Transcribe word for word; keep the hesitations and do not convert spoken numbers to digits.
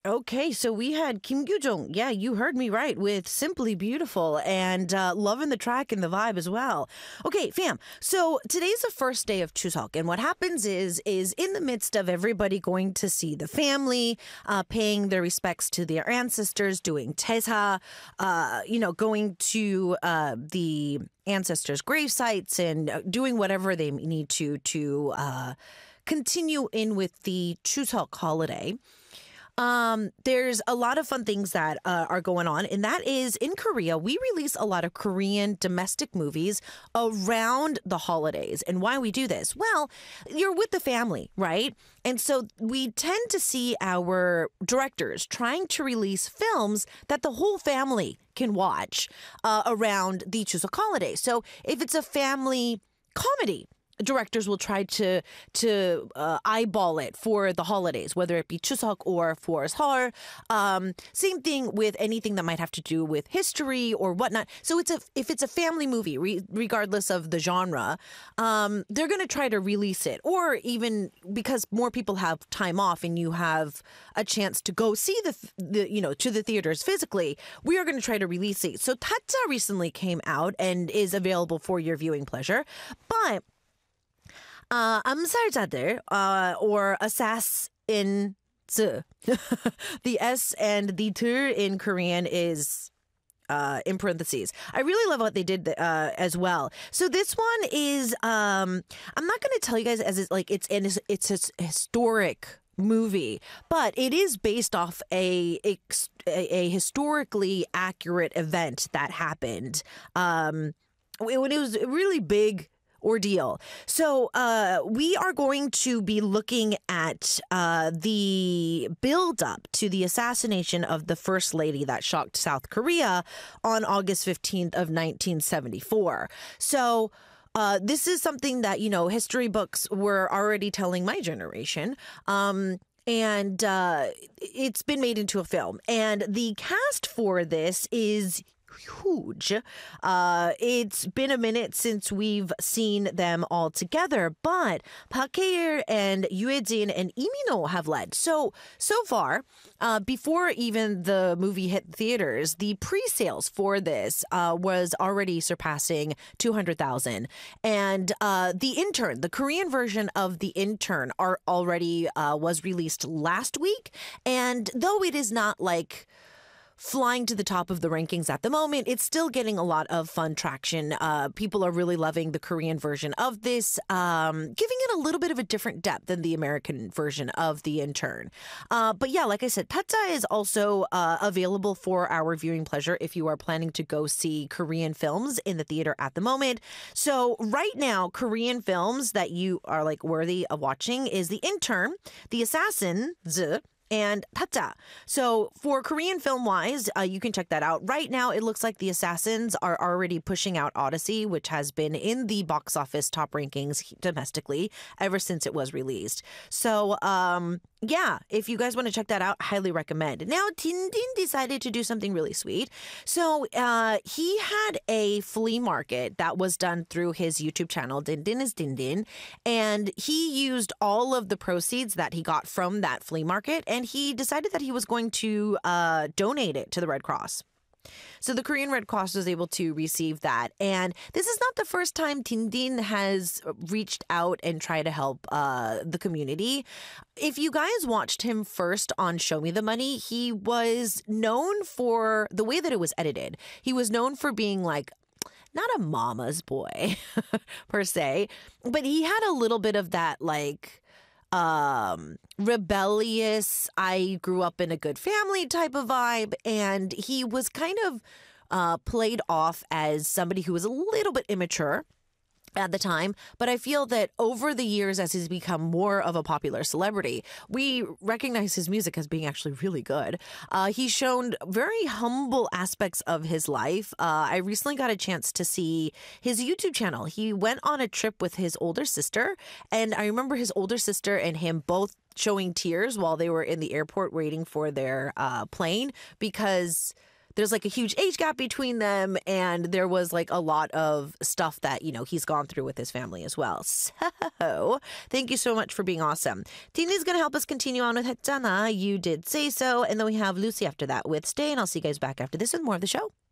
Okay, so we had Kim Gyu-jung. Yeah, you heard me right with Simply Beautiful and uh, loving the track and the vibe as well. Okay, fam. So today's the first day of Chuseok, and what happens is, is in the midst of everybody going to see the family, uh, paying their respects to their ancestors, doing tesa, uh, you know, going to uh, the ancestors' grave sites and uh, doing whatever they need to to uh, continue in with the Chuseok holiday. Um, there's a lot of fun things that uh, are going on, and that is in Korea, we release a lot of Korean domestic movies around the holidays. And why we do this? Well, you're with the family, right? And so we tend to see our directors trying to release films that the whole family can watch uh, around the Chuseok holiday. So if it's a family comedy, directors will try to to uh, eyeball it for the holidays, whether it be Chuseok or for Seoul. Um, same thing with anything that might have to do with history or whatnot. So it's a if it's a family movie, re- regardless of the genre, um, they're going to try to release it. Or even because more people have time off and you have a chance to go see the, the you know to the theaters physically, we are going to try to release it. So Tata recently came out and is available for your viewing pleasure, but Uh, 암살자들, uh, or assassin, the S and the 들 in Korean is uh, in parentheses. I really love what they did uh, as well. So this one is, um, I'm not going to tell you guys as it's like it's an, it's a historic movie, but it is based off a a, a historically accurate event that happened um, when it was a really big ordeal. So uh, we are going to be looking at uh, the build-up to the assassination of the first lady that shocked South Korea on August fifteenth of nineteen seventy-four. So uh, this is something that, you know, history books were already telling my generation. Um, and uh, it's been made into a film. And the cast for this is huge. Uh, it's been a minute since we've seen them all together, but Park Hae-il and Yoo Hae-jin and Lee Min-ho have led. So, so far, uh, before even the movie hit theaters, the pre-sales for this uh, was already surpassing two hundred thousand. And uh, The Intern, the Korean version of The Intern, are already uh, was released last week. And though it is not like flying to the top of the rankings at the moment, it's still getting a lot of fun traction. Uh, people are really loving the Korean version of this, um, giving it a little bit of a different depth than the American version of The Intern. Uh, but yeah, like I said, Tata is also uh, available for our viewing pleasure if you are planning to go see Korean films in the theater at the moment. So right now, Korean films that you are like worthy of watching is The Intern, The Assassins, and Tata. So for Korean film-wise, uh, you can check that out. Right now, it looks like The Assassins are already pushing out Odyssey, which has been in the box office top rankings domestically ever since it was released. So, um, yeah, if you guys want to check that out, highly recommend. Now, Din Din decided to do something really sweet. So uh, he had a flea market that was done through his YouTube channel, Din Din is Din Din, and he used all of the proceeds that he got from that flea market, and he decided that he was going to uh, donate it to the Red Cross. So the Korean Red Cross was able to receive that. And this is not the first time Din Din has reached out and tried to help uh, the community. If you guys watched him first on Show Me the Money, he was known for the way that it was edited. He was known for being like, not a mama's boy per se, but he had a little bit of that like um rebellious, I grew up in a good family type of vibe, and he was kind of uh played off as somebody who was a little bit immature at the time. But I feel that over the years, as he's become more of a popular celebrity, we recognize his music as being actually really good. Uh, he's shown very humble aspects of his life. Uh, I recently got a chance to see his YouTube channel. He went on a trip with his older sister, and I remember his older sister and him both showing tears while they were in the airport waiting for their uh, plane because there's like a huge age gap between them, and there was like a lot of stuff that, you know, he's gone through with his family as well. So thank you so much for being awesome. Tina's going to help us continue on with Hetsana. You did say so. And then we have Lucy after that with Stay, and I'll see you guys back after this with more of the show.